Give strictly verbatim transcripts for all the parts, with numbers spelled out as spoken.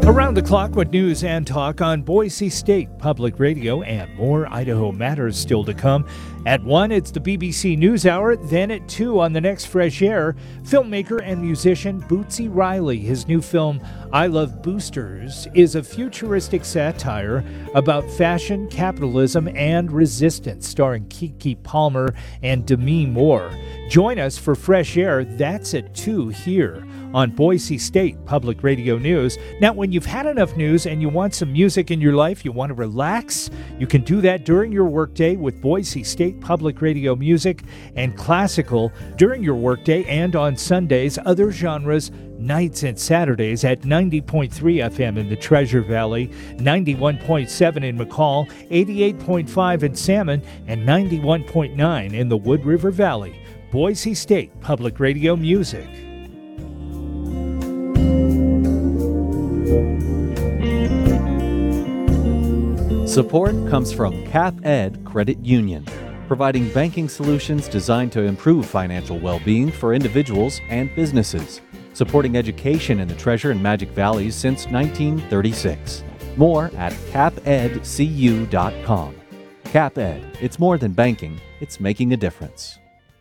Around the clock with news and talk on Boise State Public Radio, and more Idaho Matters still to come. At one, it's the B B C NewsHour. Then at two, on the next Fresh Air, filmmaker and musician Bootsy Riley. His new film, I Love Boosters, is a futuristic satire about fashion, capitalism, and resistance, starring Kiki Palmer and Demi Moore. Join us for Fresh Air. That's at two here on Boise State Public Radio News. Now, when you've had enough news and you want some music in your life, you want to relax, you can do that during your workday with Boise State Public Radio music and classical during your workday and on Sundays, other genres, nights and Saturdays at ninety point three F M in the Treasure Valley, ninety-one point seven in McCall, eighty-eight point five in Salmon, and ninety-one point nine in the Wood River Valley. Boise State Public Radio music. Support comes from CapEd Credit Union, providing banking solutions designed to improve financial well-being for individuals and businesses, supporting education in the Treasure and Magic Valleys since nineteen thirty-six. More at cap ed c u dot com. CapEd, it's more than banking, it's making a difference.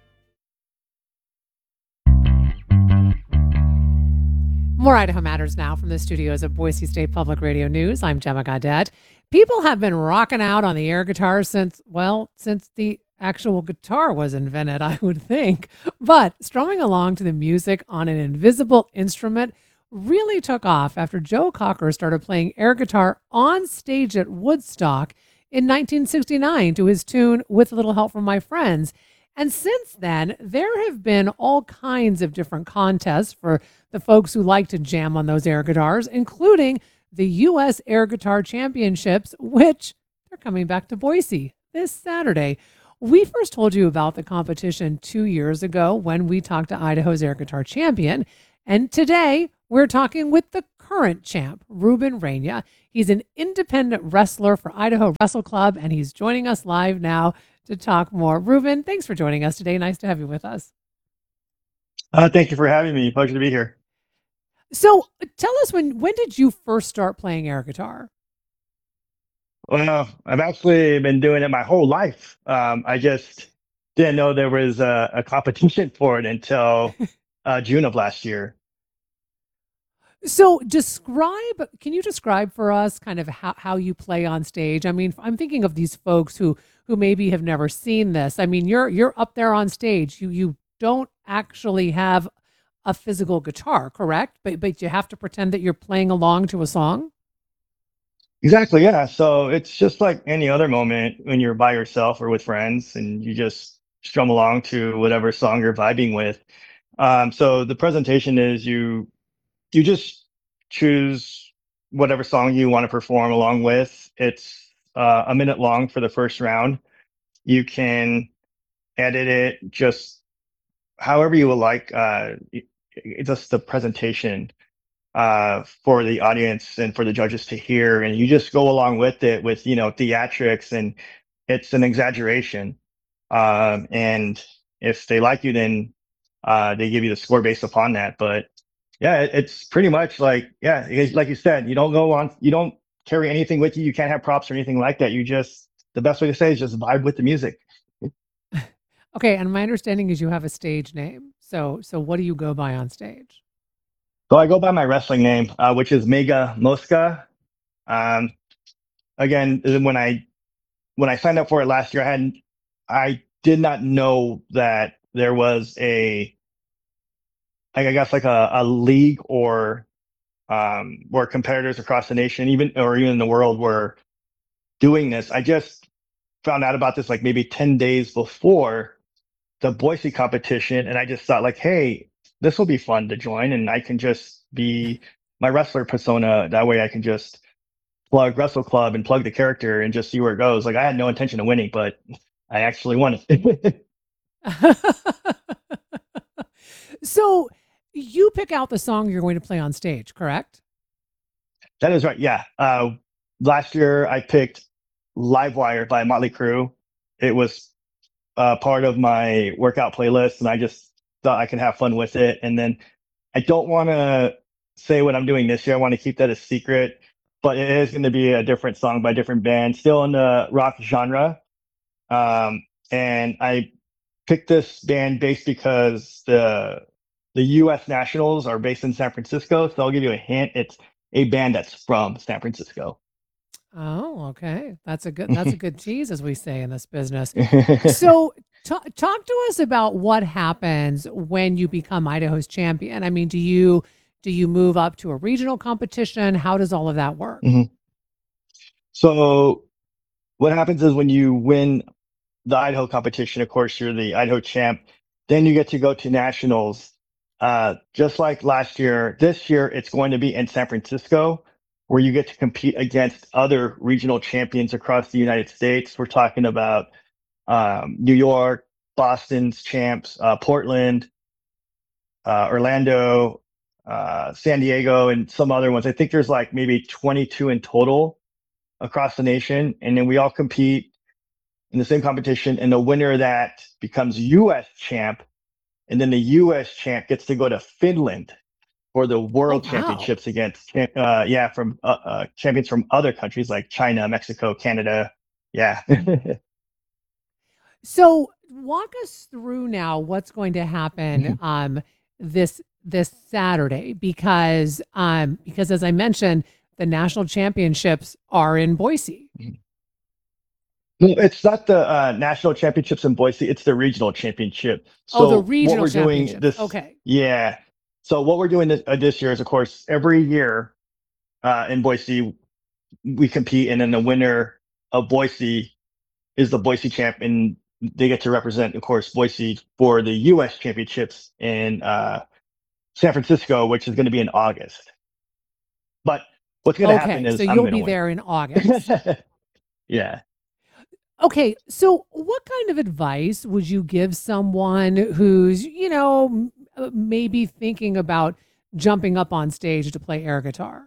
More Idaho Matters now from the studios of Boise State Public Radio News. I'm Gemma Gaudette. People have been rocking out on the air guitar since, well, since the actual guitar was invented, I would think. But strumming along to the music on an invisible instrument really took off after Joe Cocker started playing air guitar on stage at Woodstock in nineteen sixty-nine to his tune With a Little Help from My Friends. And since then, there have been all kinds of different contests for the folks who like to jam on those air guitars, including the U S Air Guitar Championships, which they're coming back to Boise this Saturday. We first told you about the competition two years ago when we talked to Idaho's Air Guitar Champion. And today, we're talking with the current champ, Ruben Rania. He's an independent wrestler for Idaho Wrestle Club, and he's joining us live now to talk more. Ruben, thanks for joining us today. Nice to have you with us. Uh, thank you for having me. Pleasure to be here. So tell us, when when did you first start playing air guitar? Well, I've actually been doing it my whole life. Um, I just didn't know there was a, a competition for it until uh, June of last year. So describe, can you describe for us kind of how, how you play on stage? I mean, I'm thinking of these folks who who maybe have never seen this. I mean, you're you're up there on stage. You you don't actually have a physical guitar, correct? But but you have to pretend that you're playing along to a song? Exactly, yeah. So it's just like any other moment when you're by yourself or with friends and you just strum along to whatever song you're vibing with. Um, so the presentation is you you just choose whatever song you want to perform along with. It's uh, a minute long for the first round. You can edit it just however you would like. Uh, it- it's just the presentation uh, for the audience and for the judges to hear, and you just go along with it with you know theatrics, and it's an exaggeration. Um, and if they like you, then uh, they give you the score based upon that. But yeah, it, it's pretty much like yeah, it's like you said, you don't go on, you don't carry anything with you. You can't have props or anything like that. You just the best way to say is just vibe with the music. Okay, and my understanding is you have a stage name. So so what do you go by on stage? So I go by my wrestling name, uh, which is Mega Mosca. Um, again, when I when I signed up for it last year, I hadn't, I did not know that there was a, like, I guess like a, a league or um, where competitors across the nation, even or even in the world, were doing this. I just found out about this like maybe ten days before the Boise competition, and I just thought like, hey, this will be fun to join, and I can just be my wrestler persona. That way, I can just plug Wrestle Club and plug the character and just see where it goes. Like I had no intention of winning, but I actually won it. So you pick out the song you're going to play on stage, correct? That is right. Yeah. Uh, last year I picked Livewire by Motley Crue. It was uh, part of my workout playlist, and I just thought I could have fun with it. And then I don't want to say what I'm doing this year. I want to keep that a secret, but it is going to be a different song by a different band, still in the rock genre. Um, and I picked this band based because the the U S Nationals are based in San Francisco. So I'll give you a hint. It's a band that's from San Francisco. Oh, okay. That's a good that's a good tease, as we say in this business. So ta- talk to us about what happens when you become Idaho's champion. I mean, do you do you move up to a regional competition? How does all of that work? Mhm. So what happens is when you win the Idaho competition, of course, you're the Idaho champ. Then you get to go to nationals. Uh, just like last year, this year it's going to be in San Francisco, where you get to compete against other regional champions across the United States. We're talking about um, New York, Boston's champs, uh, Portland, uh, Orlando, uh, San Diego, and some other ones. I think there's like maybe twenty-two in total across the nation, and then we all compete in the same competition, and the winner of that becomes U S champ, and then the U S champ gets to go to Finland for the Oh, world wow. championships against uh yeah from uh, uh champions from other countries like China, Mexico, Canada. Yeah. So walk us through now what's going to happen Mhm. um, this this Saturday, because um, because as I mentioned, the national championships are in Boise. No, it's not the uh, national championships in Boise. It's the regional championship. Oh, the So what regional we're doing championships. this, Okay. yeah. So what we're doing this, uh, this year is, of course, every year uh, in Boise we compete, and then the winner of Boise is the Boise champ, and they get to represent, of course, Boise for the U S championships in uh, San Francisco, which is going to be in August. But what's going to happen Okay. So is I'm you'll going to be win. there in August. Yeah. Okay, so what kind of advice would you give someone who's, you know, m- uh, maybe thinking about jumping up on stage to play air guitar?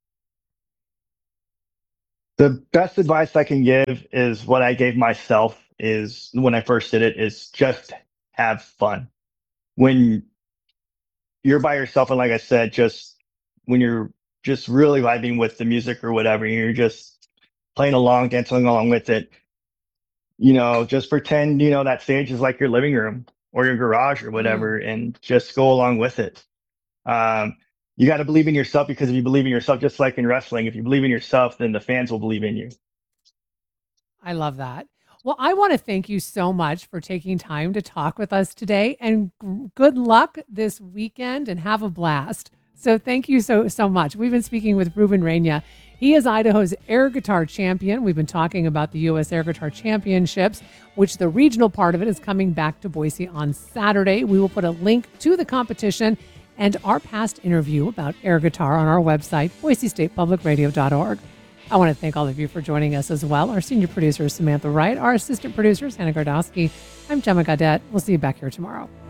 The best advice I can give is what I gave myself is when I first did it is just have fun. When you're by yourself, and like I said, just when you're just really vibing with the music or whatever, you're just playing along, dancing along with it, you know, just pretend, you know, that stage is like your living room or your garage or Mm, whatever, and just go along with it. Um, you got to believe in yourself, because if you believe in yourself, just like in wrestling, if you believe in yourself, then the fans will believe in you. I love that. Well, I want to thank you so much for taking time to talk with us today, and g- good luck this weekend and have a blast. So thank you so so much. We've been speaking with Ruben Reyna. He is Idaho's air guitar champion. We've been talking about the U S Air Guitar Championships, which the regional part of it is coming back to Boise on Saturday. We will put a link to the competition and our past interview about air guitar on our website, boise state public radio dot org. I want to thank all of you for joining us as well. Our senior producer is Samantha Wright. Our assistant producer is Hannah Gardowski. I'm Gemma Gaudette. We'll see you back here tomorrow.